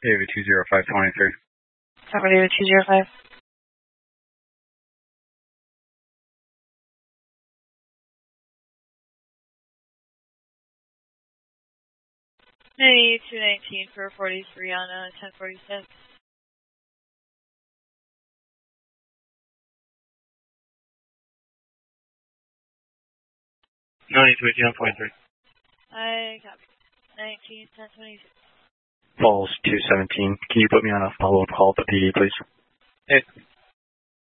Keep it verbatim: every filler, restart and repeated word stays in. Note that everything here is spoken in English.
David two zero five twenty-three. Copy David two zero five. ninety-two nineteen for forty-three on uh, ten forty-six. ninety-two eighteen on twenty-three. I copy. nineteen ten twenty-six. Falls two seventeen. Can you put me on a follow-up call at the P D, please? Hey.